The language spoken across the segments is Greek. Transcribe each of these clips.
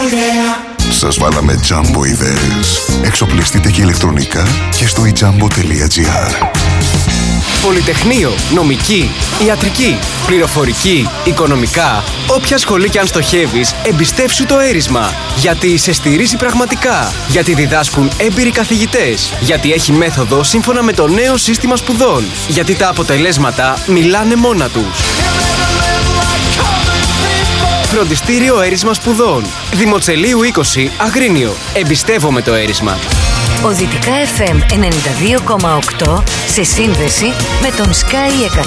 Σας βάλαμε Jumbo ιδέες. Εξοπλιστείτε και ηλεκτρονικά και στο ijumbo.gr. Πολυτεχνείο, νομική, ιατρική, πληροφορική, οικονομικά. Όποια σχολή κι αν στοχεύεις, εμπιστεύσου το έρισμα. Γιατί σε στηρίζει πραγματικά. Γιατί διδάσκουν έμπειροι καθηγητές. Γιατί έχει μέθοδο σύμφωνα με το νέο σύστημα σπουδών. Γιατί τα αποτελέσματα μιλάνε μόνα τους. Φροντιστήριο Έρισμα Σπουδών. Δημοτσελείου 20, Αγρίνιο. Εμπιστεύομαι το έρισμα. Οδυτικά FM 92,8 σε σύνδεση με τον Sky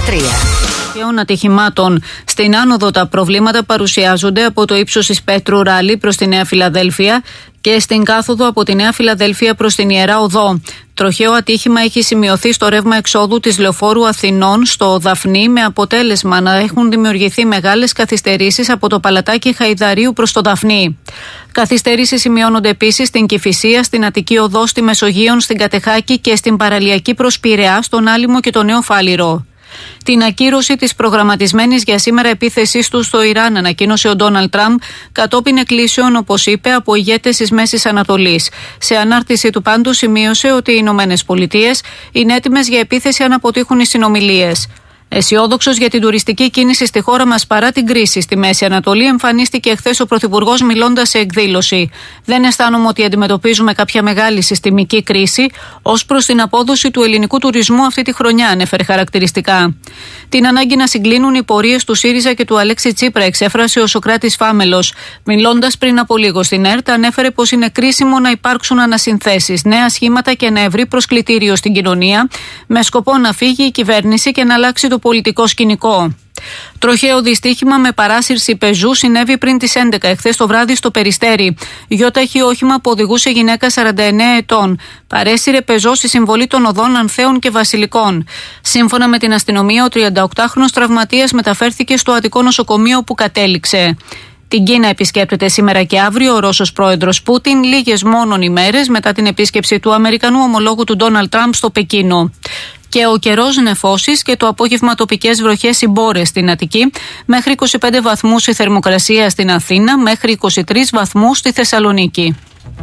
100,3. Ατυχημάτων. Στην άνοδο τα προβλήματα παρουσιάζονται από το ύψος της Πέτρου Ράλι προς τη Νέα Φιλαδέλφια και στην κάθοδο από τη Νέα Φιλαδέλφια προς την Ιερά Οδό. Τροχαίο ατύχημα έχει σημειωθεί στο ρεύμα εξόδου της Λεωφόρου Αθηνών στο Δαφνί, με αποτέλεσμα να έχουν δημιουργηθεί μεγάλες καθυστερήσεις από το Παλατάκι Χαϊδαρίου προς το Δαφνί. Καθυστερήσεις σημειώνονται επίσης στην Κηφισία, στην Αττική Οδό, στη Μεσογείων, στην Κατεχάκη και στην παραλιακή προς Πειραιά, στον Άλυμο και το Νέο Φάληρο. Την ακύρωση της προγραμματισμένης για σήμερα επίθεσής του στο Ιράν ανακοίνωσε ο Ντόναλντ Τραμπ κατόπιν εκκλήσεων, όπως είπε, από ηγέτες της Μέσης Ανατολής. Σε ανάρτηση του πάντως σημείωσε ότι οι Ηνωμένες Πολιτείες είναι έτοιμες για επίθεση αν αποτύχουν οι συνομιλίες. Αισιόδοξος για την τουριστική κίνηση στη χώρα μας παρά την κρίση στη Μέση Ανατολή, εμφανίστηκε χθες ο Πρωθυπουργός μιλώντας σε εκδήλωση. Δεν αισθάνομαι ότι αντιμετωπίζουμε κάποια μεγάλη συστημική κρίση ως προς την απόδοση του ελληνικού τουρισμού αυτή τη χρονιά, ανέφερε χαρακτηριστικά. Την ανάγκη να συγκλίνουν οι πορείες του ΣΥΡΙΖΑ και του Αλέξη Τσίπρα εξέφρασε ο Σωκράτης Φάμελος. Μιλώντας πριν από λίγο στην ΕΡΤ, ανέφερε πως είναι κρίσιμο να υπάρξουν ανασυνθέσεις, νέα σχήματα και ένα ευρύ προσκλητήριο στην κοινωνία, με σκοπό να φύγει η κυβέρνηση και να αλλάξει το πολιτικό σκηνικό. Τροχαίο δυστύχημα με παράσυρση πεζού συνέβη πριν τις 11 εχθές το βράδυ στο Περιστέρι. Γιώταχη όχημα που οδηγούσε γυναίκα 49 ετών. Παρέσυρε πεζό στη συμβολή των οδών Ανθέων και Βασιλικών. Σύμφωνα με την αστυνομία, ο 38χρονος τραυματίας μεταφέρθηκε στο Αττικό νοσοκομείο όπου κατέληξε. Την Κίνα επισκέπτεται σήμερα και αύριο ο Ρώσος πρόεδρος Πούτιν, λίγες μόνον ημέρες μετά την επίσκεψη του Αμερικανού ομολόγου του Ντόναλντ Τραμπ στο Πεκίνο. Και ο καιρός νεφώσεις και το απόγευμα τοπικές βροχές ή μπόρες στην Αττική, μέχρι 25 βαθμούς η θερμοκρασία στην Αθήνα, μέχρι 23 βαθμούς στη Θεσσαλονίκη.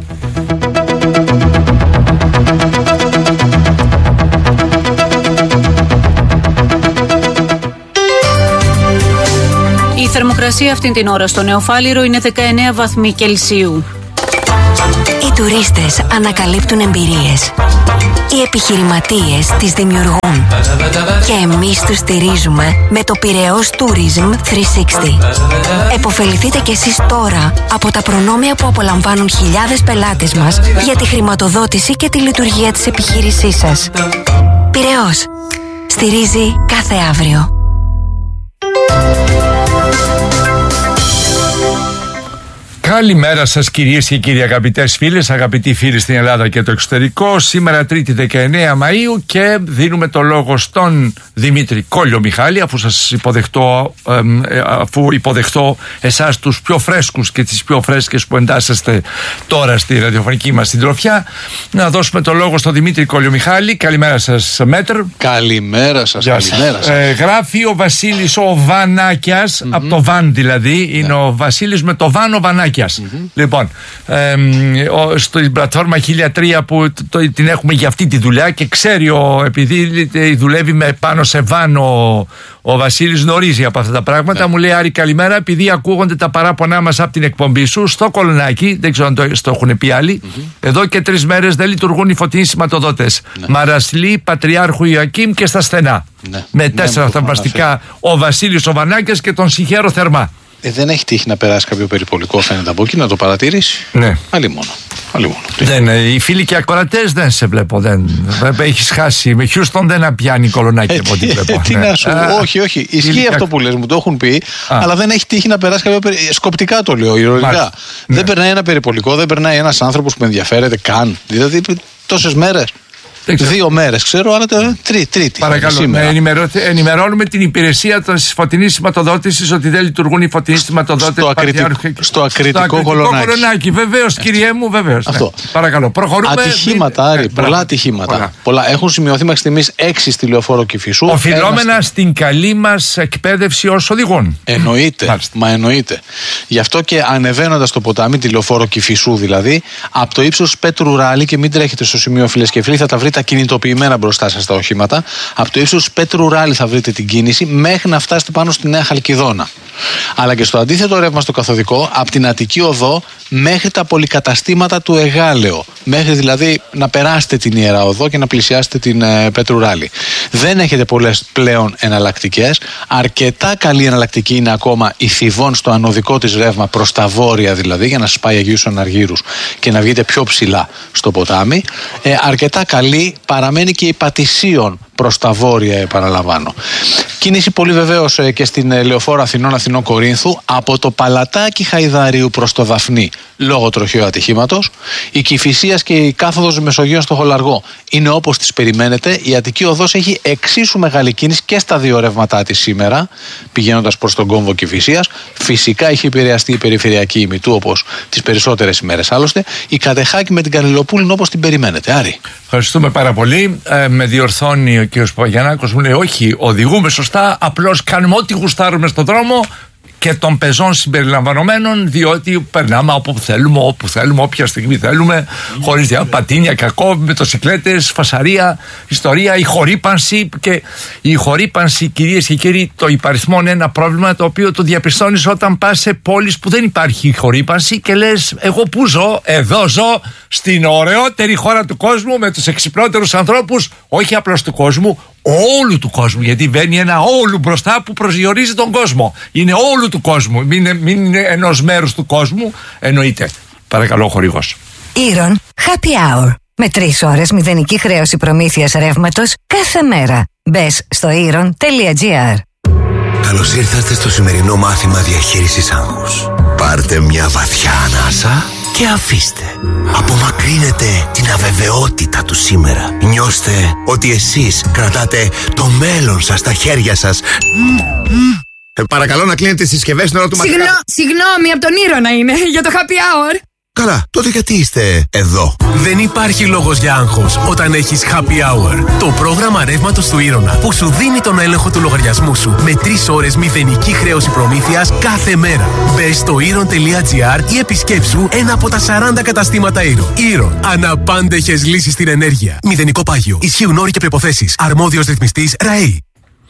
Η θερμοκρασία αυτήν την ώρα στο Νέο Φάληρο είναι 19 βαθμοί Κελσίου. Οι τουρίστες ανακαλύπτουν εμπειρίες. Οι επιχειρηματίες τις δημιουργούν. Και εμείς τους στηρίζουμε με το Πειραιώς Tourism 360. Εποφεληθείτε κι εσείς τώρα από τα προνόμια που απολαμβάνουν χιλιάδες πελάτες μας για τη χρηματοδότηση και τη λειτουργία της επιχείρησής σας. Πειραιώς. Στηρίζει κάθε αύριο. Καλημέρα σας κυρίες και κύριοι, αγαπητές φίλες, αγαπητοί φίλοι στην Ελλάδα και το εξωτερικό. Σήμερα Τρίτη 19 Μαΐου και δίνουμε το λόγο στον Δημήτρη Κόλλιο Μιχάλη, αφού υποδεχτώ εσάς τους πιο φρέσκους και τις πιο φρέσκες που εντάσσεστε τώρα στη ραδιοφωνική μας συντροφιά. Να δώσουμε το λόγο στον Δημήτρη Κόλλιο Μιχάλη. Καλημέρα σας, Μέτρ. Καλημέρα σας, καλημέρα σας. Γράφει ο Βασίλης ο Βανάκιας, από το Βαν δηλαδή, είναι ο Βασίλης με το Βαν ο Βανάκιας. Λοιπόν, στην πλατφόρμα 1003 που την έχουμε για αυτή τη δουλειά και ξέρει, επειδή δουλεύει πάνω σε Βαν ο Βασίλης, γνωρίζει από αυτά τα πράγματα. Μου λέει: Άρη, καλημέρα. Επειδή ακούγονται τα παράπονά μας από την εκπομπή σου στο Κολονάκι, δεν ξέρω αν το έχουν πει άλλοι, εδώ και 3 μέρες δεν λειτουργούν οι φωτεινοί σηματοδότες. Μαρασλή, Πατριάρχου Ιωακήμ και στα στενά. Με 4 θαυμαστικά ο Βασίλης ο Βανάκιας και τον συγχαίρω θερμά. Δεν έχει τύχει να περάσει κάποιο περιπολικό, φαίνεται από εκεί, να το παρατηρήσει. Ναι. Άλλη μόνο. Οι φίλοι και ακροατές δεν σε βλέπω. Έχεις χάσει. Με Χιούστον δεν πιάνει Κολονάκι από ό,τι βλέπω. Τι να σου. Όχι. Ισχύει αυτό που λες, μου το έχουν πει, αλλά δεν έχει τύχει να περάσει κάποιο περιπολικό. Σκοπτικά το λέω, ηρωνικά. Δεν περνάει ένα περιπολικό, δεν περνάει ένας άνθρωπος που ενδιαφέρεται καν. Δηλαδή τόσες μέρες. 2 μέρες, ξέρω, αλλά τρίτη. Παρακαλώ, να ενημερώνουμε την υπηρεσία της φωτεινής σηματοδότησης ότι δεν λειτουργούν οι φωτεινές σηματοδότες. Στο ακριτικό κολονάκι. Βεβαίως, κυριέ μου, βεβαίως. Ναι. Παρακαλώ, προχωρούμε. Ατυχήματα, Άρη, πολλά ατυχήματα. Πολλά. Έχουν σημειωθεί μέχρι στιγμής 6 στη Λεωφόρο Κηφισού. Οφειλόμενα στην καλή μας εκπαίδευση ως οδηγών. Εννοείται. Γι' αυτό και ανεβαίνοντας το ποτάμι, τη Λεωφόρο Κηφισού δηλαδή, από το ύψος Πέτρου Ράλη, και μην τρέχετε στο σημείο, φίλες και φίλοι, θα τα βρείτε κινητοποιημένα μπροστά σας τα οχήματα. Από το ύψος Πέτρου Ράλη θα βρείτε την κίνηση μέχρι να φτάσετε πάνω στη Νέα Χαλκιδόνα. Αλλά και στο αντίθετο ρεύμα στο καθοδικό, από την Αττική Οδό μέχρι τα πολυκαταστήματα του Εγάλεο. Μέχρι δηλαδή να περάσετε την Ιερά Οδό και να πλησιάσετε την Πέτρου Ράλη. Δεν έχετε πολλές πλέον εναλλακτικές. Αρκετά καλή εναλλακτική είναι ακόμα η Θηβών στο ανωδικό της ρεύμα προς τα βόρεια, δηλαδή για να σας πάει Αγίους Αναργύρους και να βγείτε πιο ψηλά στο ποτάμι. Αρκετά καλή παραμένει και η Πατησίων προς τα βόρεια, επαναλαμβάνω. Κίνηση πολύ βεβαίως και στην Λεωφόρο Αθηνών Κορίνθου από το Παλατάκι Χαϊδαρίου προς το Δαφνί λόγω τροχαίου ατυχήματος. Η Κηφισίας και η κάθοδος Μεσογείων στο Χολαργό είναι όπως τις περιμένετε. Η Αττική Οδός έχει εξίσου μεγάλη κίνηση και στα 2 ρεύματά της σήμερα, πηγαίνοντας προς τον κόμβο Κηφισίας. Φυσικά έχει επηρεαστεί η περιφερειακή ημιτού όπως τις περισσότερες ημέρες άλλωστε. Η Κατεχάκη με την Κανελοπούλη είναι όπως την περιμένετε. Άρη. Ευχαριστούμε πάρα πολύ. Με διορθώνει ο κ. Παπαγιαννάκος, μου λέει όχι, οδηγούμε σωστά, απλώς κάνουμε ό,τι γουστάρουμε στον δρόμο και των πεζών συμπεριλαμβανομένων, διότι περνάμε όπου θέλουμε, όποια στιγμή θέλουμε, χωρίς πατίνια, κακό, μοτοσικλέτες, φασαρία, ιστορία, η χορύπανση. Και η χορύπανση, κυρίες και κύριοι, το υπαριθμόν ένα πρόβλημα το οποίο το διαπιστώνεις όταν πας σε πόλεις που δεν υπάρχει χορύπανση και λες, εγώ που ζω, εδώ ζω, στην ωραιότερη χώρα του κόσμου, με τους εξυπνότερους ανθρώπους, όχι απλώς του κόσμου, όλου του κόσμου, γιατί βαίνει ένα όλου μπροστά που προσδιορίζει τον κόσμο. Είναι όλου του κόσμου, μην είναι ενός μέρους του κόσμου, εννοείται. Παρακαλώ, χορηγός. Ήρων Happy Hour. Με 3 ώρες μηδενική χρέωση προμήθειας ρεύματος κάθε μέρα. Μπες στο ήρων.gr. Καλώς ήρθατε στο σημερινό μάθημα διαχείρισης άγχους. Πάρτε μια βαθιά ανάσα και αφήστε. Απομακρύνετε την αβεβαιότητα του σήμερα. Νιώστε ότι εσείς κρατάτε το μέλλον σας στα χέρια σας. Παρακαλώ να κλείνετε τις συσκευές στην ώρα του μαθήματος. Συγγνώμη, από τον Ήρωνα είναι, για το happy hour. Καλά, τότε γιατί είστε εδώ? Δεν υπάρχει λόγος για άγχος όταν έχεις happy hour. Το πρόγραμμα ρεύματος του Ήρωνα που σου δίνει τον έλεγχο του λογαριασμού σου με 3 ώρες μηδενική χρέωση προμήθειας κάθε μέρα. Μπες στο Ήρων.gr ή επισκέψου ένα από τα 40 καταστήματα Ήρων. Ήρων. Αναπάντεχες λύσεις στην ενέργεια. Μηδενικό πάγιο. Ισχύουν όροι και προϋποθέσεις. Αρμόδιος ρυθμιστής ΡΑΕΗ.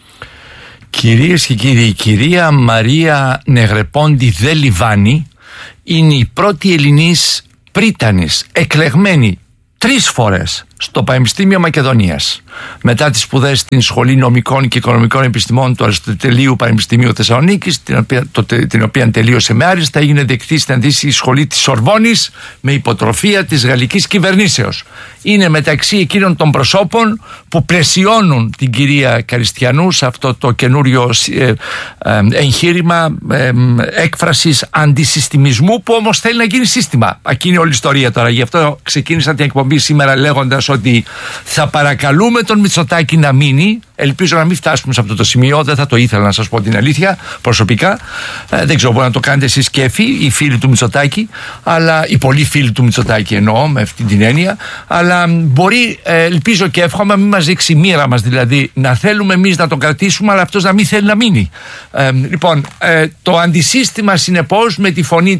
Κυρίες και κύριοι, η κυρία Μαρία Νεγρεπόντη Δε Λιβάνη είναι η πρώτη Ελληνής πρίτανης εκλεγμένη 3 φορές στο Πανεπιστήμιο Μακεδονίας. Μετά τις σπουδές στην Σχολή Νομικών και Οικονομικών Επιστημών του Αριστοτελείου Πανεπιστημίου Θεσσαλονίκης, την οποία τελείωσε με άριστα, έγινε δεκτή στην αντίστοιχη σχολή της Σορβόνης με υποτροφία της γαλλικής κυβερνήσεως. Είναι μεταξύ εκείνων των προσώπων που πλαισιώνουν την κυρία Καριστιανού σε αυτό το καινούριο εγχείρημα έκφρασης αντισυστημισμού, που όμως θέλει να γίνει σύστημα. Εκεί είναι όλη η ιστορία τώρα. Γι' αυτό ξεκίνησα την εκπομπή σήμερα λέγοντας ότι θα παρακαλούμε τον Μητσοτάκη να μείνει. Ελπίζω να μην φτάσουμε σε αυτό το σημείο. Δεν θα το ήθελα, να σας πω την αλήθεια, προσωπικά. Δεν ξέρω, μπορεί να το κάνετε εσείς και οι φίλοι του Μητσοτάκη, αλλά οι πολλοί φίλοι του Μητσοτάκη εννοώ με αυτή την έννοια. Αλλά μπορεί, ελπίζω και εύχομαι, μην μας δείξει η μοίρα μας, δηλαδή να θέλουμε εμείς να τον κρατήσουμε, αλλά αυτός να μην θέλει να μείνει. Λοιπόν, το αντισύστημα συνεπώς με τη φωνή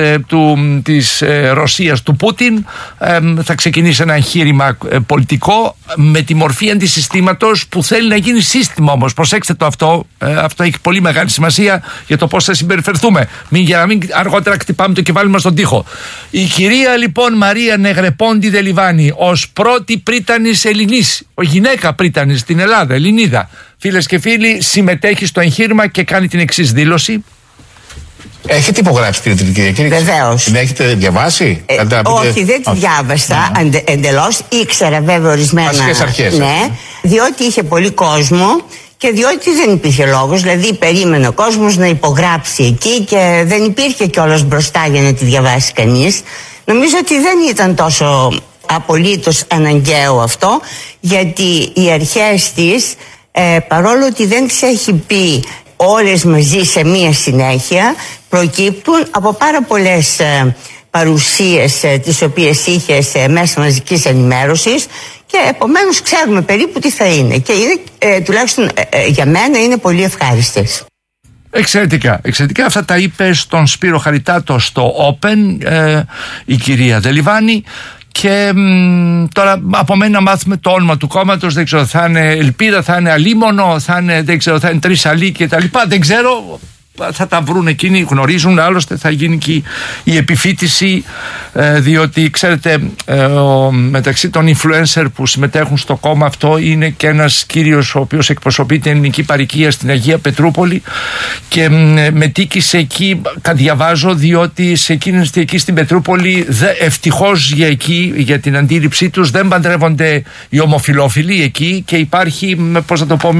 της Ρωσίας, του Πούτιν, θα ξεκινήσει ένα εγχείρημα πολιτικό με τη μορφή αντισυστήματος που θέλει να γίνει σύστημα όμως. Προσέξτε το αυτό. Αυτό έχει πολύ μεγάλη σημασία για το πώς θα συμπεριφερθούμε. Για να μην αργότερα χτυπάμε το κεφάλι μας στον τοίχο. Η κυρία λοιπόν Μαρία Νεγρεπόντη Δε Λιβάνη, ως πρώτη πρίτανης Ελληνής, γυναίκα πρίτανης στην Ελλάδα, Ελληνίδα, φίλες και φίλοι, συμμετέχει στο εγχείρημα και κάνει την εξής δήλωση. Έχετε υπογράψει την Κυριακή? Βεβαίως. Την έχετε διαβάσει? Όχι, δεν τη διάβασα εντελώς. Ήξερα βέβαια ορισμένα. Βασικές αρχές. Ναι, διότι είχε πολύ κόσμο και διότι δεν υπήρχε λόγος. Δηλαδή περίμενε ο κόσμος να υπογράψει εκεί και δεν υπήρχε κιόλας μπροστά για να τη διαβάσει κανείς. Νομίζω ότι δεν ήταν τόσο απολύτως αναγκαίο αυτό, γιατί οι αρχές της, παρόλο ότι δεν τις έχει πει όλες μαζί σε μία συνέχεια, προκύπτουν από πάρα πολλές παρουσίες τις οποίες είχε σε μέσα μαζικής ενημέρωσης, και επομένως ξέρουμε περίπου τι θα είναι, και είναι, τουλάχιστον για μένα είναι πολύ ευχάριστες. Εξαιρετικά. Αυτά τα είπε στον Σπύρο Χαριτάτο στο Open η κυρία Δελιβάνη. Και τώρα απομένει να μάθουμε το όνομα του κόμματος. Δεν ξέρω, θα είναι Ελπίδα, θα είναι Αλίμονο, δεν ξέρω, θα είναι Τρεις Αλή και τα λοιπά. Δεν ξέρω, θα τα βρουν εκείνοι, γνωρίζουν. Άλλωστε θα γίνει και η επιφύτηση, διότι ξέρετε, μεταξύ των influencer που συμμετέχουν στο κόμμα αυτό είναι και ένας κύριος ο οποίος εκπροσωπεί την ελληνική παροικία στην Αγία Πετρούπολη, και μετήκησε εκεί, διαβάζω, διότι σε εκείνη εκεί στην Πετρούπολη, ευτυχώς για την αντίληψή τους, δεν παντρεύονται οι ομοφυλόφιλοι εκεί, και υπάρχει, πώς να το πω,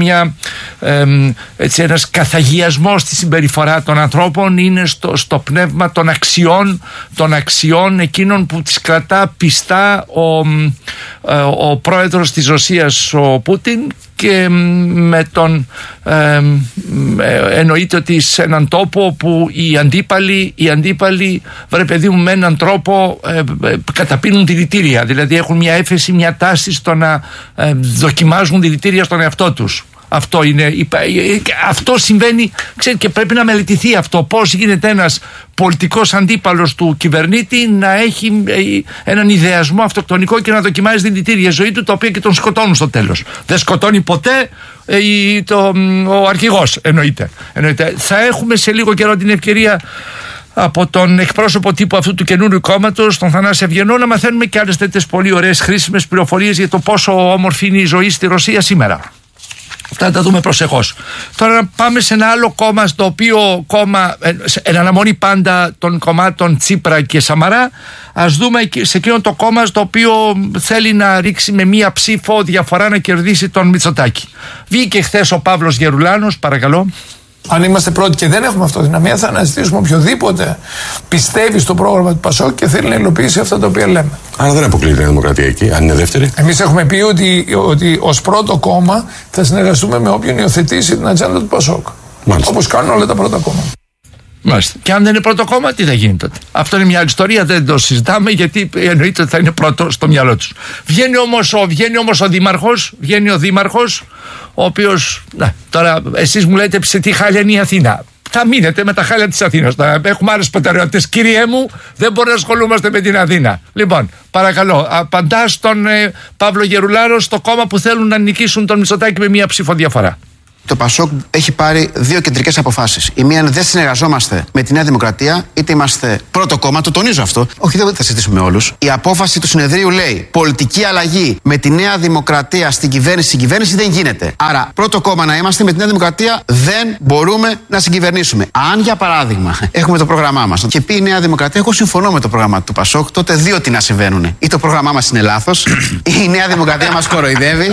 ένας καθαγιασμός στη συμπεριφορά των ανθρώπων. Είναι στο πνεύμα των αξιών εκείνων που τις κρατά πιστά ο πρόεδρος της Ρωσίας, ο Πούτιν, και με εννοείται ότι σε έναν τόπο που οι αντίπαλοι βρε παιδί μου, με έναν τρόπο καταπίνουν δηλητήρια, δηλαδή έχουν μια έφεση, μια τάση στο να δοκιμάζουν δηλητήρια στον εαυτό τους. Αυτό συμβαίνει, και πρέπει να μελετηθεί αυτό. Πώς γίνεται ένας πολιτικός αντίπαλος του κυβερνήτη να έχει έναν ιδεασμό αυτοκτονικό και να δοκιμάζει δηλητήρια ζωή του, τα οποία και τον σκοτώνουν στο τέλος. Δεν σκοτώνει ποτέ ο αρχηγός, εννοείται. Θα έχουμε σε λίγο καιρό την ευκαιρία από τον εκπρόσωπο τύπου αυτού του καινούριου κόμματος, τον Θανάση Ευγενό, να μαθαίνουμε και άλλες τέτοιες πολύ ωραίες χρήσιμες πληροφορίες για το πόσο όμορφη είναι η ζωή στη Ρωσία σήμερα. Αυτά θα τα δούμε προσεχώς. Τώρα να πάμε σε ένα άλλο κόμμα, στο οποίο εν αναμονή πάντα των κομμάτων Τσίπρα και Σαμαρά. Ας δούμε σε εκείνο το κόμμα στο οποίο θέλει να ρίξει με μία ψήφο διαφορά να κερδίσει τον Μητσοτάκη. Βγήκε χθες ο Παύλος Γερουλάνος, παρακαλώ. Αν είμαστε πρώτοι και δεν έχουμε αυτοδυναμία, θα αναζητήσουμε οποιοδήποτε πιστεύει στο πρόγραμμα του ΠΑΣΟΚ και θέλει να υλοποιήσει αυτά τα οποία λέμε. Άρα δεν αποκλείεται η Δημοκρατία εκεί, αν είναι δεύτερη. Εμείς έχουμε πει ότι ως πρώτο κόμμα θα συνεργαστούμε με όποιον υιοθετήσει την ατζέντα του ΠΑΣΟΚ. Όπως κάνουν όλα τα πρώτα κόμματα. Μάλιστα. Και αν δεν είναι πρώτο κόμμα, τι θα γίνει τότε? Αυτό είναι μια άλλη ιστορία, δεν το συζητάμε, γιατί εννοείται ότι θα είναι πρώτο στο μυαλό τους. Βγαίνει όμως ο δήμαρχος, ο οποίος, τώρα εσείς μου λέτε σε τι χάλια είναι η Αθήνα. Θα μείνετε με τα χάλια της Αθήνας. Έχουμε άλλες προτεραιότητες. Κύριέ μου, δεν μπορεί να ασχολούμαστε με την Αθήνα. Λοιπόν, παρακαλώ, απαντά στον Παύλο Γερουλάρο, στο κόμμα που θέλουν να νικήσουν τον Μητσοτάκη με μία ψήφο διαφορά. Το ΠΑΣΟΚ έχει πάρει δύο κεντρικές αποφάσεις. Η μία είναι δεν συνεργαζόμαστε με τη Νέα Δημοκρατία, είτε είμαστε πρώτο κόμμα, το τονίζω αυτό. Όχι, δεν θα συζητήσουμε με όλους. Η απόφαση του συνεδρίου λέει πολιτική αλλαγή με τη Νέα Δημοκρατία στην κυβέρνηση δεν γίνεται. Άρα, πρώτο κόμμα να είμαστε, με τη Νέα Δημοκρατία δεν μπορούμε να συγκυβερνήσουμε. Αν για παράδειγμα έχουμε το πρόγραμμά μας και πει η Νέα Δημοκρατία, εγώ συμφωνώ με το πρόγραμμα του ΠΑΣΟΚ, τότε δύο τι να συμβαίνουν. Ή το πρόγραμμά μας είναι λάθος, ή η Νέα Δημοκρατία μας κοροϊδεύει.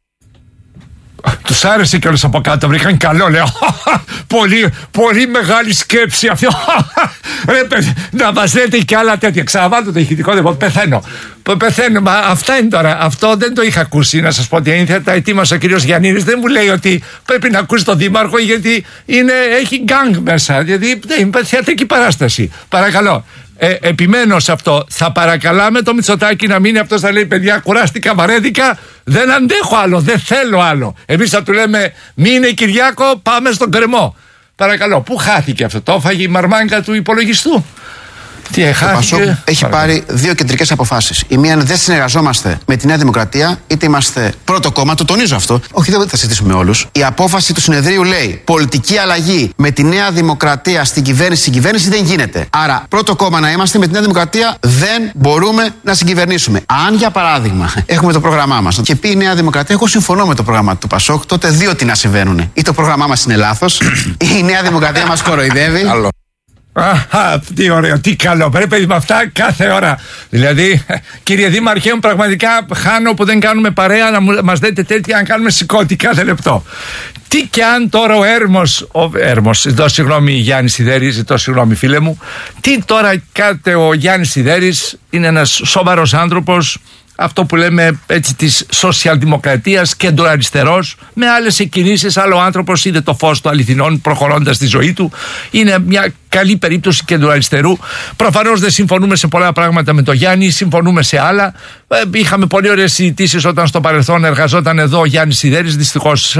Τους άρεσε κιόλας από κάτω, βρήκαν καλό, λέω. Πολύ μεγάλη σκέψη αυτή. Να μας λέτε κι άλλα τέτοια. Ξαναβάλτε το ηχητικό, δεν πεθαίνω. Μα αυτά είναι τώρα. Αυτό δεν το είχα ακούσει, να σας πω την αλήθεια. Τα ετοίμασε ο κύριος Γιαννίδης. Δεν μου λέει ότι πρέπει να ακούσει τον δήμαρχο, γιατί έχει γκάνγκ μέσα. Δηλαδή είναι θεατρική παράσταση. Παρακαλώ. Επιμένω σε αυτό. Θα παρακαλάμε το Μητσοτάκη να μείνει αυτός, θα λέει παιδιά, κουράστηκα, βαρέθηκα, δεν αντέχω άλλο, δεν θέλω άλλο. Εμείς θα του λέμε μείνε Κυριάκο, πάμε στον κρεμό. Παρακαλώ, πού χάθηκε αυτό? Το έφαγε η μαρμάγκα του υπολογιστού? Το ΠΑΣΟΚ έχει πάρει δύο κεντρικές αποφάσεις. Η μία είναι δεν συνεργαζόμαστε με τη Νέα Δημοκρατία, είτε είμαστε πρώτο κόμμα, το τονίζω αυτό. Όχι, δεν θα συζητήσουμε με όλους. Η απόφαση του συνεδρίου λέει πολιτική αλλαγή με τη Νέα Δημοκρατία στην κυβέρνηση δεν γίνεται. Άρα, πρώτο κόμμα να είμαστε, με τη Νέα Δημοκρατία δεν μπορούμε να συγκυβερνήσουμε. Αν για παράδειγμα έχουμε το πρόγραμμά μας και πει η Νέα Δημοκρατία, εγώ συμφωνώ με το πρόγραμμα του ΠΑΣΟΚ, τότε δύο τι να συμβαίνουν. Ή το πρόγραμμά μας είναι λάθος, ή η Νέα Δημοκρατία μας κοροϊδεύει. Τι ωραίο, τι καλό. Πρέπει με αυτά κάθε ώρα. Δηλαδή, κύριε Δήμαρχε, πραγματικά χάνω που δεν κάνουμε παρέα να μας δείτε τέτοια, αν κάνουμε σηκώτη κάθε λεπτό. Τι και αν τώρα ο Έρμος, ζητώ συγγνώμη Γιάννη Σιδέρης, ζητώ συγγνώμη φίλε μου. Τι τώρα ο Γιάννης Σιδέρης είναι ένας σοβαρός άνθρωπος, αυτό που λέμε έτσι της σοσιαλδημοκρατίας, κεντροαριστερός, με άλλες εκκινήσεις. Άλλο άνθρωπος είδε το φως των αληθινών προχωρώντας τη ζωή του. Είναι μια καλή περίπτωση κεντροαριστερού. Προφανώς δεν συμφωνούμε σε πολλά πράγματα με τον Γιάννη, συμφωνούμε σε άλλα. Είχαμε πολύ ωραίες συζητήσεις όταν στο παρελθόν εργαζόταν εδώ ο Γιάννης Σιδέρης. Δυστυχώς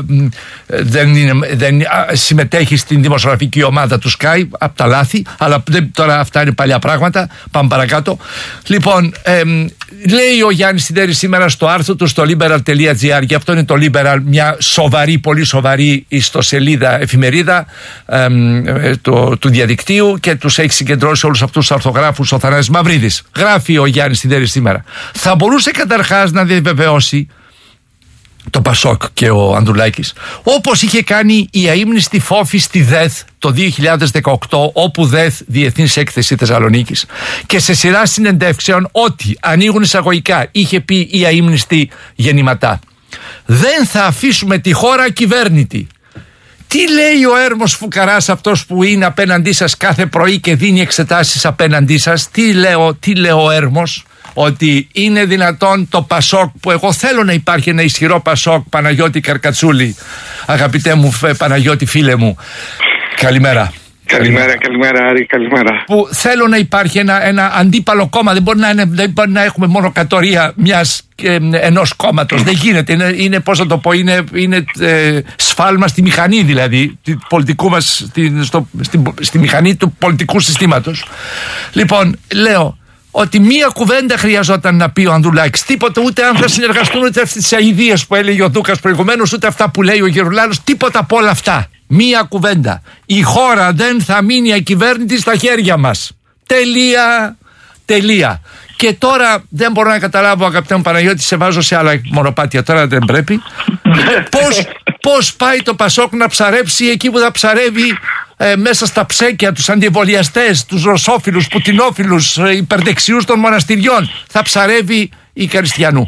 δεν συμμετέχει στην δημοσιογραφική ομάδα του Sky, από τα λάθη, αλλά τώρα αυτά είναι παλιά πράγματα. Πάμε παρακάτω. Λοιπόν, λέει ο Γιάννης Σιδέρης σήμερα στο άρθρο του στο liberal.gr, και αυτό είναι το Liberal, μια σοβαρή, πολύ σοβαρή ιστοσελίδα, εφημερίδα του διαδικτύου, και τους έχει συγκεντρώσει όλους αυτούς τους αρθογράφους ο Θανάσης Μαυρίδης. Γράφει ο Γιάννης Σιδέρης σήμερα: θα μπορούσε καταρχάς να διαβεβαιώσει το Πασόκ και ο Ανδρουλάκης, όπως είχε κάνει η αείμνηστη φόφη στη ΔΕΘ το 2018, όπου ΔΕΘ, Διεθνής Έκθεση Θεσσαλονίκης, και σε σειρά συνεντεύξεων, ότι, ανοίγουν εισαγωγικά, είχε πει η αείμνηστη γεννηματά, δεν θα αφήσουμε τη χώρα ακυβέρνητη. Τι λέει ο Έρμος Φουκαράς, αυτός που είναι απέναντί σας κάθε πρωί και δίνει εξετάσεις απέναντί σας? Τι λέω ο Έρμος? Ότι είναι δυνατόν το Πασόκ, που εγώ θέλω να υπάρχει ένα ισχυρό Πασόκ, Παναγιώτη Καρκατσούλη, αγαπητέ μου Παναγιώτη, φίλε μου, καλημέρα. Καλημέρα Άρη, καλημέρα. Που θέλω να υπάρχει ένα αντίπαλο κόμμα. Δεν μπορεί να έχουμε μόνο κατορία ενός κόμματος. Δεν γίνεται. Είναι πώς θα το πω, είναι σφάλμα στη μηχανή, δηλαδή πολιτικού μας, στη μηχανή του πολιτικού συστήματος. Λοιπόν, λέω ότι μία κουβέντα χρειαζόταν να πει ο Ανδρουλάκης. Τίποτα, ούτε αν θα συνεργαστούν, ούτε αυτές τις αηδίες που έλεγε ο Δούκας προηγουμένως, ούτε αυτά που λέει ο Γερουλάνος. Τίποτα από όλα αυτά. Μία κουβέντα: η χώρα δεν θα μείνει ακυβέρνητη στα χέρια μας. Τελεία. Και τώρα δεν μπορώ να καταλάβω, αγαπητέ μου Παναγιώτη, σε βάζω σε άλλα μονοπάτια, τώρα δεν πρέπει. Πώς πάει το Πασόκ να ψαρέψει εκεί που θα ψαρεύει, μέσα στα ψέκια, τους αντιεμβολιαστές, τους ρωσόφιλους, πουτινόφιλους, υπερδεξιούς των μοναστηριών? Θα ψαρεύει η Καριστιανού.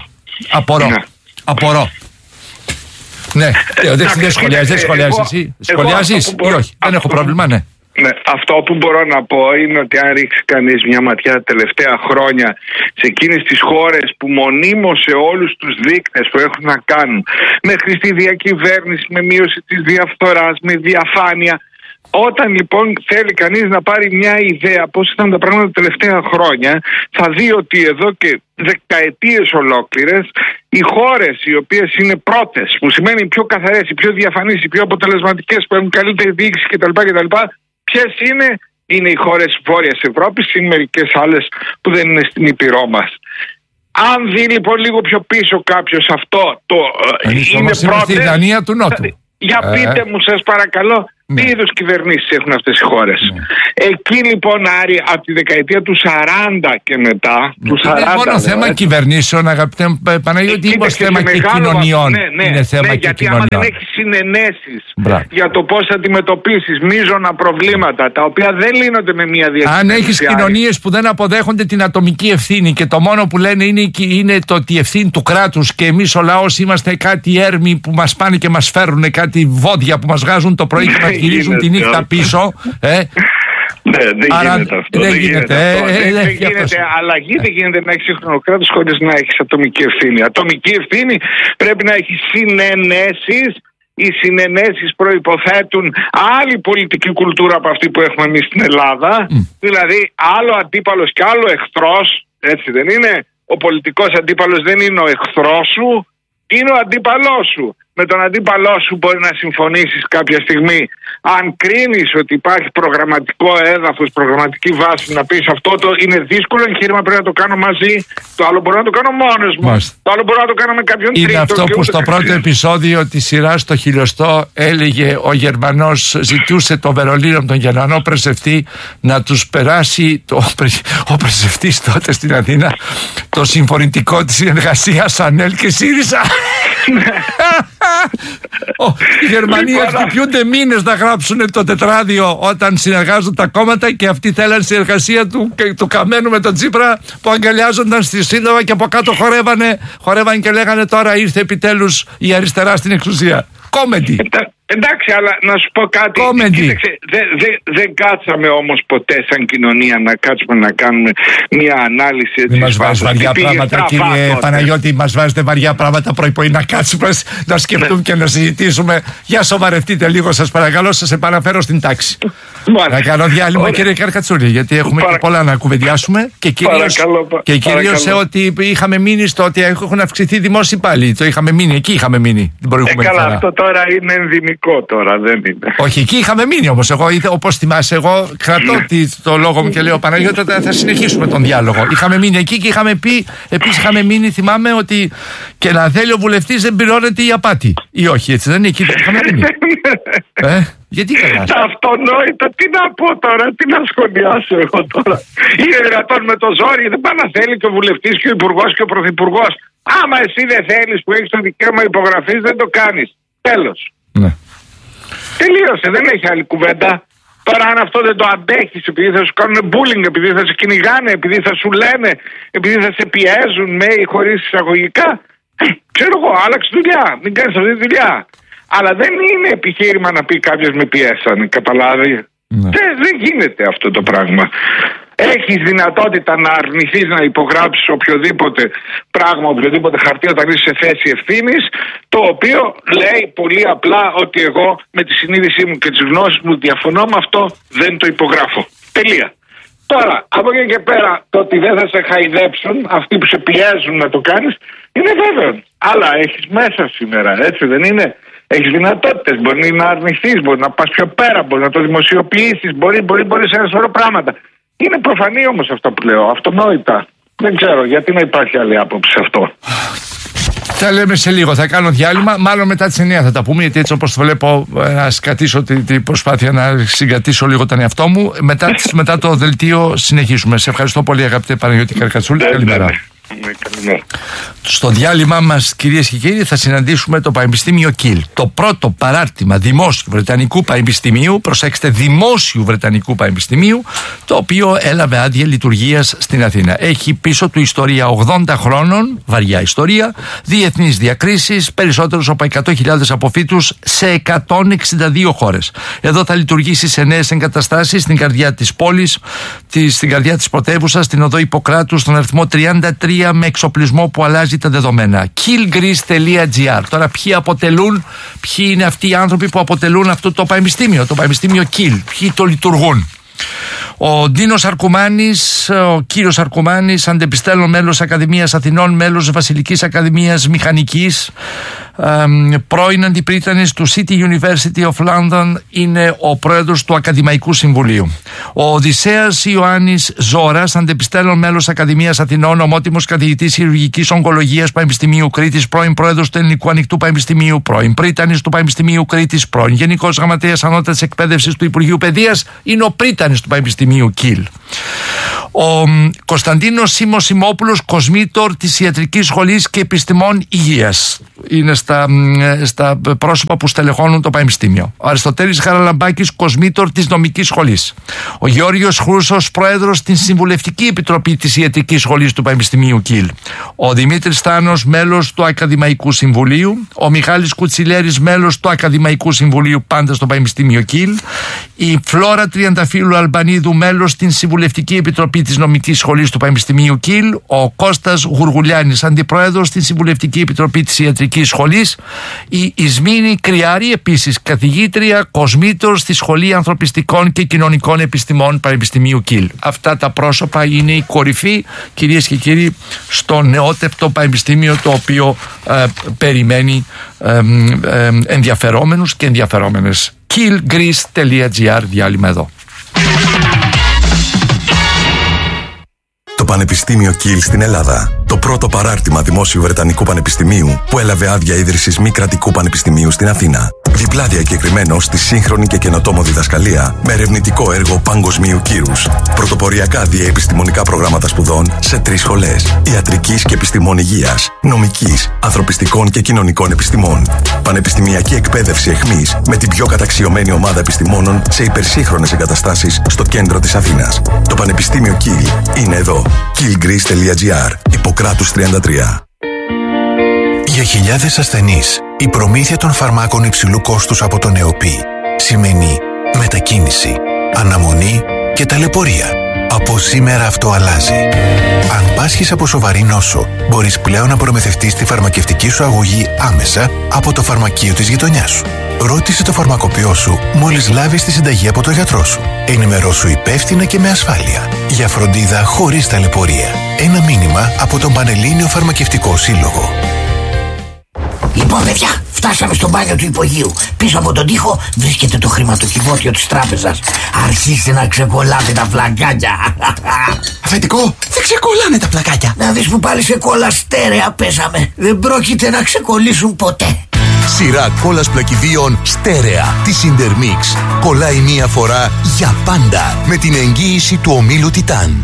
Απορώ. Ναι, δεν σχολιάζεις εσύ? Σχολιάζεις ή όχι? Δεν έχω πρόβλημα, ναι. Ναι, αυτό που μπορώ να πω είναι ότι αν ρίξει κανείς μια ματιά τα τελευταία χρόνια σε εκείνες τις χώρες που μονίμως σε όλους τους δείκτες που έχουν να κάνουν με χρηστή διακυβέρνηση, με μείωση της διαφθοράς, με διαφάνεια, όταν λοιπόν θέλει κανείς να πάρει μια ιδέα πώς ήταν τα πράγματα τα τελευταία χρόνια, θα δει ότι εδώ και δεκαετίες ολόκληρες οι χώρες οι οποίες είναι πρώτες, που σημαίνει οι πιο καθαρές, οι πιο διαφανείς, οι πιο αποτελεσματικές, που έχουν καλύτερη διοίκηση κτλ. Ποιες είναι οι χώρες της Βόρειας Ευρώπης, είναι μερικές άλλες που δεν είναι στην ήπειρό μας. Αν δει λοιπόν λίγο πιο πίσω κάποιος αυτό, είναι πρώτες. Στη Δανία του Νότου. Για πείτε μου σας παρακαλώ, τι είδους κυβερνήσεις έχουν αυτές οι χώρες? Εκεί λοιπόν, Άρη, από τη δεκαετία του 40 και μετά. Είναι μόνο θέμα κυβερνήσεων, αγαπητέ μου Παναγιώτη, ή θέμα και κοινωνιών? Είναι θέμα και γιατί κοινωνιών. άμα δεν έχεις συνενέσεις για το πώς θα αντιμετωπίσεις μείζωνα προβλήματα, τα οποία δεν λύνονται με μία διαδικασία. Αν έχεις κοινωνίες που δεν αποδέχονται την ατομική ευθύνη και το μόνο που λένε είναι το ότι η ευθύνη του κράτους, και εμείς ο λαός είμαστε κάτι έρμοι που μας πάνε και μας φέρουν κάτι βόδια που μας βγάζουν το πρωί και μας γυρίζουν τη νύχτα πίσω. Ναι, δεν γίνεται. Αλλαγή δεν γίνεται να έχει σύγχρονο κράτος χωρίς να έχει ατομική ευθύνη. Ατομική ευθύνη πρέπει να έχει συνενέσεις. Οι συνενέσεις προϋποθέτουν άλλη πολιτική κουλτούρα από αυτή που έχουμε εμείς στην Ελλάδα. Δηλαδή, άλλο αντίπαλος και άλλο εχθρός. Έτσι δεν είναι? Ο πολιτικός αντίπαλος δεν είναι ο εχθρός σου, είναι ο αντίπαλός σου. Με τον αντίπαλό σου μπορεί να συμφωνήσεις κάποια στιγμή. Αν κρίνεις ότι υπάρχει προγραμματικό έδαφος, προγραμματική βάση, να πεις αυτό το είναι δύσκολο εγχείρημα, πρέπει να το κάνω μαζί. Το άλλο μπορώ να το κάνω μόνος μου. Το άλλο μπορώ να το κάνω με κάποιον τρίτο. Είναι αυτό που στο πρώτο επεισόδιο της σειράς το Χιλιοστό έλεγε ο Γερμανός, ζητούσε το Βερολίνο, τον Γερμανό πρεσβευτή, να τους περάσει ο πρεσβευτής τότε στην Αθήνα το συμφωνητικό της συνεργασίας ΑΝΕΛ και ΣΥΡΙΖΑ. Οι Γερμανοί χτυπιούνται μήνες να γράψουν το τετράδιο όταν συνεργάζονται τα κόμματα, και αυτοί θέλαν συνεργασία του Καμένου με τον Τσίπρα, που αγκαλιάζονταν στη Σύνταγμα και από κάτω χορεύαν και λέγανε τώρα ήρθε επιτέλους η αριστερά στην εξουσία. Κόμεντι. Εντάξει, αλλά να σου πω κάτι. Κοίταξε, δεν κάτσαμε όμως ποτέ σαν κοινωνία να κάτσουμε να κάνουμε μια ανάλυση. Μην μας βάζετε βαριά πράγματα, κύριε Παναγιώτη. Μας βάζετε βαριά πράγματα πρωί-πρωί να κάτσουμε, να σκεφτούμε και να συζητήσουμε. Για σοβαρευτείτε λίγο, σας παρακαλώ, σας επαναφέρω στην τάξη. Να κάνω διάλειμμα, κύριε Καρκατσούρη, γιατί έχουμε και πολλά να κουβεντιάσουμε. Και κυρίως σε ότι είχαμε μείνει στο ότι έχουν αυξηθεί δημόσιοι πάλι. Το είχαμε μείνει, εκεί είχαμε μείνει την προηγούμενη φορά. Καλά, αυτό τώρα είναι ενδυμικό τώρα, δεν είναι. Όχι, εκεί είχαμε μείνει όμως. Όπως θυμάσαι, εγώ κρατώ το λόγο μου και λέω Παναγιώτη, θα συνεχίσουμε τον διάλογο. Είχαμε μείνει εκεί και είχαμε πει, επίσης είχαμε μείνει, θυμάμαι, ότι και να θέλει ο βουλευτής δεν πληρώνεται η απάτη. Ή όχι, έτσι δεν είναι, εκεί δεν είχαμε μείνει. Γιατί τα αυτονόητα, τι να πω τώρα, τι να σχολιάσω εγώ τώρα. Είναι δυνατόν με το ζόρι, δεν πάει να θέλει και ο βουλευτής και ο υπουργός και ο πρωθυπουργός. Άμα εσύ δεν θέλεις που έχεις το δικαίωμα υπογραφής, δεν το κάνεις. Τέλος. Ναι. Τελείωσε, δεν έχει άλλη κουβέντα. Τώρα αν αυτό δεν το αντέχεις, επειδή θα σου κάνουν bullying, επειδή θα σε κυνηγάνε, επειδή θα σου λένε, επειδή θα σε πιέζουν με ή χωρίς εισαγωγικά, ξέρω εγώ, άλλαξε δουλειά, μην κάνεις αυτή τη δουλειά. Αλλά δεν είναι επιχείρημα να πει κάποιος με πιέσανε, καταλάβει. Ναι. Δεν γίνεται αυτό το πράγμα. Έχεις δυνατότητα να αρνηθείς να υπογράψεις οποιοδήποτε πράγμα, οποιοδήποτε χαρτί όταν είσαι σε θέση ευθύνης, το οποίο λέει πολύ απλά ότι εγώ με τη συνείδησή μου και τις γνώσεις μου διαφωνώ με αυτό, δεν το υπογράφω. Τελεία. Τώρα, από εκεί και πέρα, το ότι δεν θα σε χαϊδέψουν αυτοί που σε πιέζουν να το κάνεις, είναι βέβαιο. Αλλά έχεις μέσα σήμερα, έτσι δεν είναι? Έχεις δυνατότητες, μπορεί να αρνηθείς, μπορεί να πας πιο πέρα, μπορεί να το δημοσιοποιήσεις, μπορεί σε ένα σωρό πράγματα. Είναι προφανή όμως αυτό που λέω, αυτονόητα. Δεν ξέρω γιατί να υπάρχει άλλη άποψη αυτό. Θα λέμε σε λίγο, θα κάνω διάλειμμα, μάλλον μετά τις 9 θα τα πούμε, γιατί έτσι όπως το βλέπω να σκατήσω την προσπάθεια να συγκρατήσω λίγο τον εαυτό μου. Μετά το δελτίο συνεχίσουμε. Σε ευχαριστώ πολύ αγαπητέ Παναγιώτη Καρκατσούλη, καλημέρα. Στο διάλειμμα μας, κυρίες και κύριοι, θα συναντήσουμε το Πανεπιστήμιο Κιλ. Το πρώτο παράρτημα δημόσιου Βρετανικού Πανεπιστημίου, προσέξτε, δημόσιου Βρετανικού Πανεπιστημίου, το οποίο έλαβε άδεια λειτουργίας στην Αθήνα. Έχει πίσω του ιστορία 80 χρόνων, βαριά ιστορία, διεθνείς διακρίσεις, περισσότερους από 100.000 αποφύτους σε 162 χώρες. Εδώ θα λειτουργήσει σε νέες εγκαταστάσεις στην καρδιά της πόλης, στην καρδιά της πρωτεύουσας, στην οδό Ιπποκράτου, στον αριθμό 33, με εξοπλισμό που αλλάζει τα δεδομένα. killgreece.gr. Τώρα ποιοι είναι αυτοί οι άνθρωποι που αποτελούν αυτό το πανεπιστήμιο, το Πανεπιστήμιο Kill, ποιοι το λειτουργούν? Ο Ντίνος Αρκουμάνης, ο κύριος Αρκουμάνης, αντεπιστέλλον μέλος Ακαδημίας Αθηνών, μέλος Βασιλικής Ακαδημίας Μηχανικής, πρώην αντιπρίτανης του City University of London, είναι ο πρόεδρος του Ακαδημαϊκού Συμβουλίου. Ο Οδυσσέας Ιωάννης Ζώρας, αντεπιστέλλον μέλος Ακαδημίας Αθηνών, ομότιμος καθηγητής χειρουργικής ογκολογίας Πανεπιστημίου Κρήτης, πρώην πρόεδρος του Ελληνικού Ανοιχτού Πανεπιστημίου, πρώην πρίτανης του Πανεπιστημίου Κρήτης, πρώην γενικός γραμματέας ανώτατης εκπαίδευσης του Υπουργείου Παιδείας, είναι ο πρίτανης του Πανεπιστημίου Κιλ. Ο Κωνσταντίνος Σίμος Σιμόπουλος, κοσμήτορ της Ιατρικής Σχολής και Επιστημών Υγείας, είναι στα πρόσωπα που στελεχώνουν το Πανεπιστήμιο. Ο Αριστοτέλης Χαραλαμπάκης, κοσμήτορ της Νομικής Σχολής. Ο Γεώργιος Χρούσος, πρόεδρος στην Συμβουλευτική Επιτροπή της Ιατρικής Σχολής του Πανεπιστημίου Κιλ. Ο Δημήτρης Θάνος, μέλος του Ακαδημαϊκού Συμβουλίου. Ο Μιχάλης Κουτσιλέρης, μέλος του Ακαδημαϊκού Συμβουλίου, πάντα στο Πανεπιστήμιο Κιλ. Η Φλόρα Τριανταφύλου Αλμπανίδου, μέλος στην Συμβουλευτική Επιτροπή της Νομικής Σχολής του Πανεπιστημίου Κιλ. Ο Κώστας Γουργουλιάνης, αντιπρόεδρος στην Συμβουλευτική Επιτροπή της Ιατρικής Σχολής. Η Ισμήνη Κρυάρη, επίσης καθηγήτρια, κοσμήτωρ στη Σχολή Ανθρωπιστικών και Κοινωνικών Επιστημών Πανεπιστημίου Κιλ. Αυτά τα πρόσωπα είναι η κορυφή, κυρίες και κύριοι, στο νεότευτο πανεπιστήμιο, το οποίο περιμένει ενδιαφερόμενους και ενδιαφερόμενες. killgreece.gr. Διάλειμμα εδώ. Το Πανεπιστήμιο Κιλ στην Ελλάδα. Το πρώτο παράρτημα δημόσιου Βρετανικού Πανεπιστημίου που έλαβε άδεια ίδρυσης μη κρατικού πανεπιστημίου στην Αθήνα. Διπλά διακεκριμένο στη σύγχρονη και καινοτόμο διδασκαλία με ερευνητικό έργο παγκοσμίου κύρους. Πρωτοποριακά διαεπιστημονικά προγράμματα σπουδών σε 3 σχολές: Ιατρικής και Επιστημών Υγείας, Νομικής, Ανθρωπιστικών και Κοινωνικών Επιστημών. Πανεπιστημιακή εκπαίδευση εχμής με την πιο καταξιωμένη ομάδα επιστημόνων σε υπερσύγχρονες εγκαταστάσεις στο κέντρο της Αθήνας. Το Πανεπιστήμιο Κιλ είναι εδώ. killgreece.gr. Ιπποκράτους 33. Για Για χιλιάδες ασθενείς, η προμήθεια των φαρμάκων υψηλού κόστους από τον ΕΟΠΗ σημαίνει μετακίνηση, αναμονή και ταλαιπωρία. Από σήμερα αυτό αλλάζει. Αν πάσχεις από σοβαρή νόσο, μπορείς πλέον να προμηθευτείς τη φαρμακευτική σου αγωγή άμεσα από το φαρμακείο της γειτονιάς σου. Ρώτησε το φαρμακοποιό σου μόλις λάβεις τη συνταγή από το γιατρό σου. Ενημερώσου υπεύθυνα και με ασφάλεια. Για φροντίδα χωρίς ταλαιπωρία. Ένα μήνυμα από τον Πανελλήνιο Φαρμακευτικό Σύλλογο. Λοιπόν, παιδιά, φτάσαμε στο μπάνιο του υπογείου. Πίσω από τον τοίχο βρίσκεται το χρηματοκιβώτιο της τράπεζας. Αρχίστε να ξεκολλάτε τα πλακάκια. Αφεντικό, δεν ξεκολλάνε τα πλακάκια. Να δεις που πάλι σε κόλλα στέρεα πέσαμε. Δεν πρόκειται να ξεκολλήσουν ποτέ. Σειρά κόλλας πλακιδίων στέρεα της Intermix. Κολλάει μία φορά για πάντα με την εγγύηση του ομίλου Τιτάν.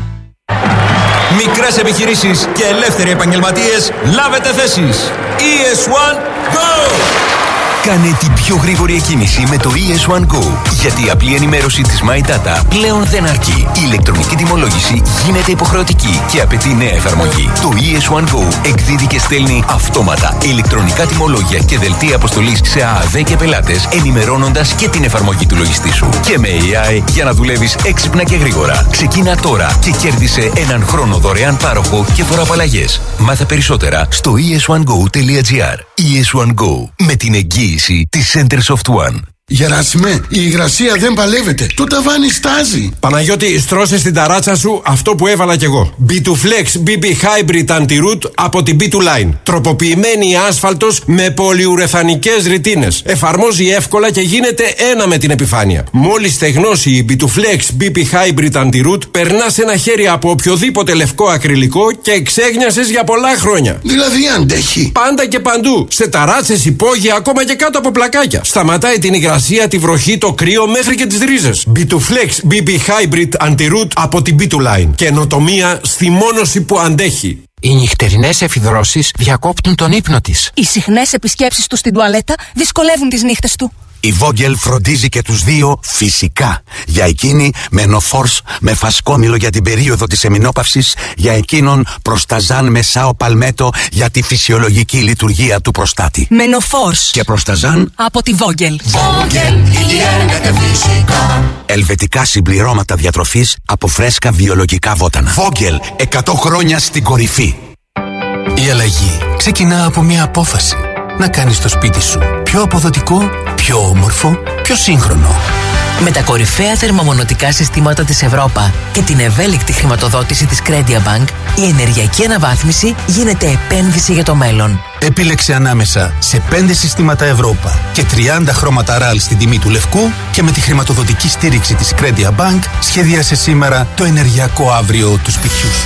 Μικρές επιχειρήσεις και ελεύθεροι επαγγελματίες, λάβετε θέσεις. ES1 Go! Κάνε την πιο γρήγορη εκκίνηση με το ES1 Go. Γιατί η απλή ενημέρωση της My Data πλέον δεν αρκεί. Η ηλεκτρονική τιμολόγηση γίνεται υποχρεωτική και απαιτεί νέα εφαρμογή. Το ES1 Go εκδίδει και στέλνει αυτόματα ηλεκτρονικά τιμολόγια και δελτία αποστολής σε ΑΑΔ και πελάτες, ενημερώνοντας και την εφαρμογή του λογιστή σου. Και με AI για να δουλεύεις έξυπνα και γρήγορα. Ξεκίνα τώρα και κέρδισε έναν χρόνο δωρεάν πάροχο και φοροαπαλλαγές. Μάθε περισσότερα στο es1go.gr. ES1 Go με την εγγύηση της Center Soft One. Γεράσιμε, η υγρασία δεν παλεύεται. Το ταβάνι στάζει. Παναγιώτη, στρώσε στην ταράτσα σου αυτό που έβαλα κι εγώ. B2Flex BB Hybrid Anti-Root από την B2Line. Τροποποιημένη άσφαλτος με πολυουρεθανικές ρητίνες. Εφαρμόζει εύκολα και γίνεται ένα με την επιφάνεια. Μόλις στεγνώσει η B2Flex BB Hybrid Anti-Root, περνάς ένα χέρι από οποιοδήποτε λευκό ακριλικό και εξέγνιασες για πολλά χρόνια. Δηλαδή αντέχει. Πάντα και παντού. Σε ταράτσες, υπόγεια, ακόμα και κάτω από πλακάκια. Σταματάει την υγρασία, τη βροχή, το κρύο μέχρι και τις ρίζες. B2Flex BB Hybrid Anti-Root από την B2Line. Καινοτομία στη μόνωση που αντέχει. Οι νυχτερινές εφιδρώσεις διακόπτουν τον ύπνο της. Οι συχνές επισκέψεις του στην τουαλέτα δυσκολεύουν τις νύχτες του. Η Vogel φροντίζει και τους δύο φυσικά. Για εκείνη Μενοφόρς με φασκόμηλο για την περίοδο της εμεινόπαυσης, για εκείνον Προσταζάν με Σάο Παλμέτο για τη φυσιολογική λειτουργία του προστάτη. Μενοφόρς και Προσταζάν από τη Vogel. Ελβετικά συμπληρώματα διατροφής από φρέσκα βιολογικά βότανα. Vogel, 100 χρόνια στην κορυφή. Η αλλαγή ξεκινά από μια απόφαση. Να κάνεις το σπίτι σου πιο αποδοτικό, πιο όμορφο, πιο σύγχρονο. Με τα κορυφαία θερμομονωτικά συστήματα της Ευρώπα και την ευέλικτη χρηματοδότηση της Credia Bank, η ενεργειακή αναβάθμιση γίνεται επένδυση για το μέλλον. Επίλεξε ανάμεσα σε 5 συστήματα Ευρώπα και 30 χρώματα RAL στην τιμή του λευκού και με τη χρηματοδοτική στήριξη της Credia Bank σχεδίασε σήμερα το ενεργειακό αύριο του σπιτιού σου.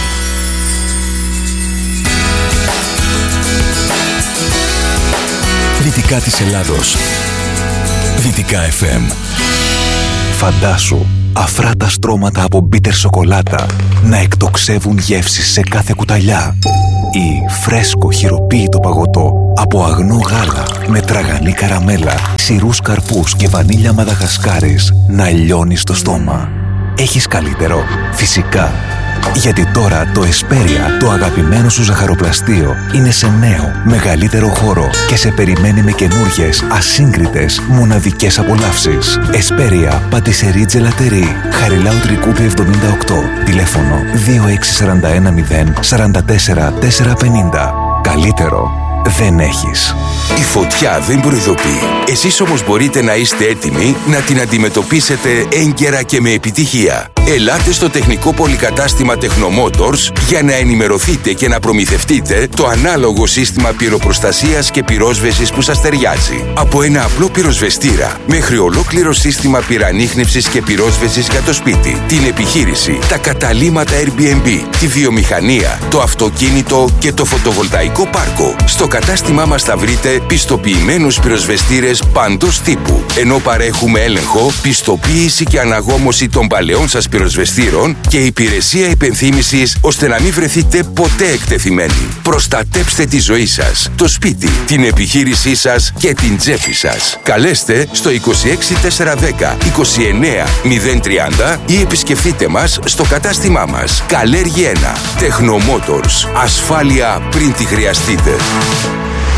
Δυτικά της Ελλάδος. Δυτικά FM. Φαντάσου αφράτα στρώματα από μπίτερ σοκολάτα να εκτοξεύουν γεύσεις σε κάθε κουταλιά. Ή φρέσκο χειροποίητο παγωτό από αγνό γάλα με τραγανή καραμέλα, σιρούς καρπούς και βανίλια μαδαγασκάρης να λιώνει στο στόμα. Έχεις καλύτερο? Φυσικά. Γιατί τώρα το Εσπέρια, το αγαπημένο σου ζαχαροπλαστείο, είναι σε νέο, μεγαλύτερο χώρο και σε περιμένει με καινούργιες, ασύγκριτες, μοναδικές απολαύσεις. Εσπέρια, πατησερί τζελατερί, Χαριλάου Τρικούπη 78, τηλέφωνο 2641 044 450. Καλύτερο δεν έχεις. Η φωτιά δεν προειδοποιεί. Εσείς όμως μπορείτε να είστε έτοιμοι να την αντιμετωπίσετε έγκαιρα και με επιτυχία. Ελάτε στο τεχνικό πολυκατάστημα Technomotors για να ενημερωθείτε και να προμηθευτείτε το ανάλογο σύστημα πυροπροστασίας και πυρόσβεσης που σας ταιριάζει. Από ένα απλό πυροσβεστήρα μέχρι ολόκληρο σύστημα πυρανίχνευσης και πυρόσβεσης για το σπίτι, την επιχείρηση, τα καταλύματα Airbnb, τη βιομηχανία, το αυτοκίνητο και το φωτοβολταϊκό πάρκο. Στο κατάστημά μας θα βρείτε πιστοποιημένους πυροσβεστήρες παντός τύπου, ενώ παρέχουμε έλεγχο, πιστοποίηση και αναγόμωση των παλαιών σας πυροσβεστήρων και υπηρεσία υπενθύμησης ώστε να μην βρεθείτε ποτέ εκτεθειμένοι. Προστατέψτε τη ζωή σας, το σπίτι, την επιχείρησή σας και την τσέπη σας. Καλέστε στο 26410 29 030 ή επισκεφτείτε μας στο κατάστημά μας. Καλέργη 1. Technomotors. Ασφάλεια πριν τη χρειαστείτε.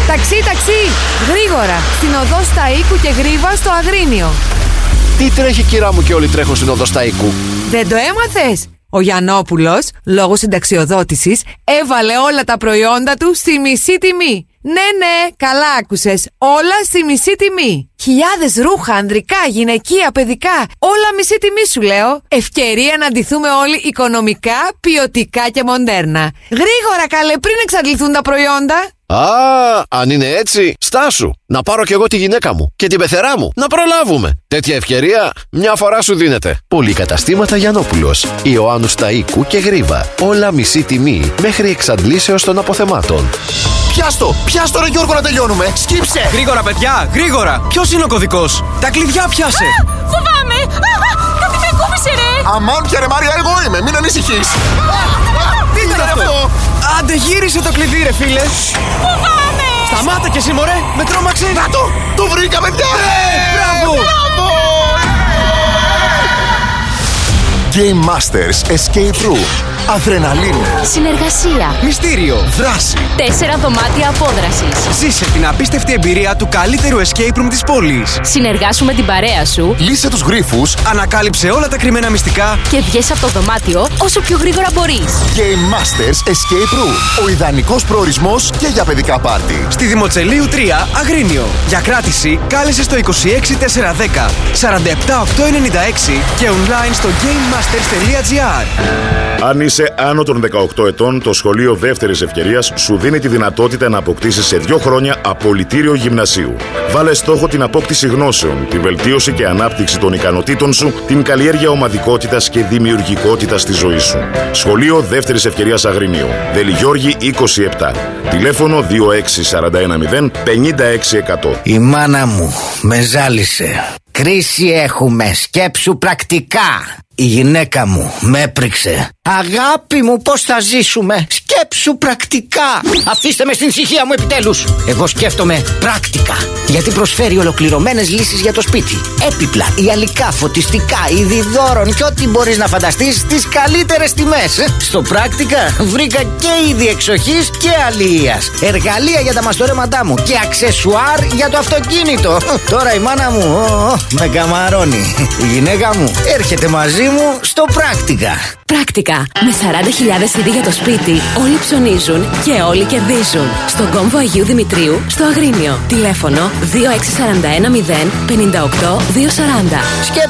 Ταξί! Γρήγορα! Στην οδό Σταΐκου και Γρίβα στο Αγρίνιο. Τι τρέχει, κυρά μου, και όλοι τρέχουν στην οδό Σταΐκου? Δεν το έμαθες? Ο Γιαννόπουλος, λόγω συνταξιοδότησης, έβαλε όλα τα προϊόντα του στη μισή τιμή. Ναι, καλά άκουσες. Όλα στη μισή τιμή. Χιλιάδες ρούχα, ανδρικά, γυναικεία, παιδικά. Όλα μισή τιμή σου λέω. Ευκαιρία να ντυθούμε όλοι οικονομικά, ποιοτικά και μοντέρνα. Γρήγορα καλέ, πριν εξαντληθούν τα προϊόντα. Αν είναι έτσι, στάσου. Να πάρω κι εγώ τη γυναίκα μου και την πεθερά μου. Να προλάβουμε. Τέτοια ευκαιρία μια φορά σου δίνεται. Πολυκαταστήματα Γιαννόπουλος, Ιωάννου Σταΐκου και Γρίβα. Όλα μισή τιμή μέχρι εξαντλήσεως των αποθεμάτων. Πιάστο ρε Γιώργο, να τελειώνουμε. Σκύψε! Γρήγορα παιδιά, γρήγορα. Ποιος είναι ο κωδικός? Τα κλειδιά πιάσε. Φοβάμαι. Κάτι τρακούμισε ρε. Αμάν πια ρε Μάρια, εγώ είμαι. Μην ανησυχείς. Τι ήταν αυτό? Άντε γύρισε το κλειδί ρε φίλε. Φοβάμαι. Σταμάτα κι εσύ μωρέ, με τρόμαξε. Να το βρήκα παιδιά. Μπράβο. Game Masters Escape Room. Αδρεναλίνη. Συνεργασία. Μυστήριο. Δράση. 4 δωμάτια απόδρασης. Ζήσε την απίστευτη εμπειρία του καλύτερου escape room της πόλης. Συνεργάσου με την παρέα σου. Λύσε τους γρίφους. Ανακάλυψε όλα τα κρυμμένα μυστικά. Και βγες από το δωμάτιο όσο πιο γρήγορα μπορείς. Game Masters Escape Room. Ο ιδανικός προορισμός και για παιδικά πάρτι. Στη Δημοτσελείου 3, Αγρίνιο. Για κράτηση κάλεσε στο 26410 47896 και online στο gamemasters.gr. Αν είσαι άνω των 18 ετών, το σχολείο δεύτερης ευκαιρίας σου δίνει τη δυνατότητα να αποκτήσεις σε 2 χρόνια απολυτήριο γυμνασίου. Βάλε στόχο την απόκτηση γνώσεων, τη βελτίωση και ανάπτυξη των ικανοτήτων σου, την καλλιέργεια ομαδικότητας και δημιουργικότητας στη ζωή σου. Σχολείο δεύτερης ευκαιρίας Αγρινίου. Δελιγιώργη 27. Τηλέφωνο 26410 56100. Η μάνα μου με ζάλισε. Κρίση έχουμε, σκέψου πρακτικά. Η γυναίκα μου με έπριξε. Αγάπη μου, πώς θα ζήσουμε? Σκέψου πρακτικά. Αφήστε με στην ησυχία μου επιτέλους. Εγώ σκέφτομαι πρακτικά, γιατί προσφέρει ολοκληρωμένες λύσεις για το σπίτι. Έπιπλα, υλικά, φωτιστικά, είδη δώρων και ό,τι μπορείς να φανταστείς στις καλύτερες τιμές. Στο πρακτικά βρήκα και είδη εξοχής και αλληλείας, εργαλεία για τα μαστορέματά μου και αξεσουάρ για το αυτοκίνητο. Τώρα η μάνα μου με καμαρώνει. Η γυναίκα μου έρχεται μαζί μου στο πρακτικά. Πρακτικά. Με 40.000 είδη για το σπίτι, όλοι ψωνίζουν και όλοι κερδίζουν. Στον κόμβο Αγίου Δημητρίου, στο Αγρίνιο. Τηλέφωνο 26410 58 240.